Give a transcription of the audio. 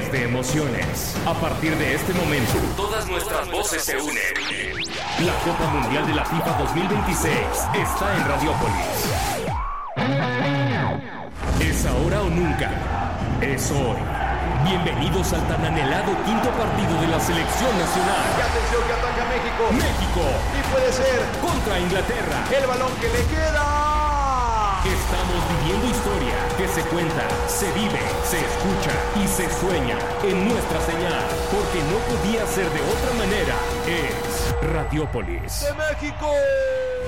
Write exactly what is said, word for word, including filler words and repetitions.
es de emociones. A partir de este momento, todas nuestras voces se unen. La Copa Mundial de la FIFA dos mil veintiséis está en Radiópolis. Es ahora o nunca. Es hoy. Bienvenidos al tan anhelado quinto partido de la selección nacional. Y atención que ataca México. México. Y puede ser contra Inglaterra. El balón que le queda. Estamos viviendo historia que se cuenta, se vive, se escucha y se sueña en nuestra señal. Porque no podía ser de otra manera. Es Radiópolis. ¡De México!